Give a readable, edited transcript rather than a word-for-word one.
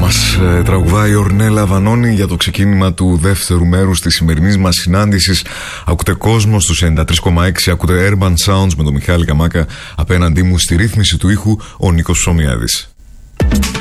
μας τραγουδάει η Ορνέλα Βανώνη για το ξεκίνημα του δεύτερου μέρους της σημερινής μας συνάντησης. Ακούτε κόσμο στους 93,6, ακούτε Urban Sounds με τον Μιχάλη Καμάκα. Απέναντί μου στη ρύθμιση του ήχου ο Νίκος Ψωμιάδης.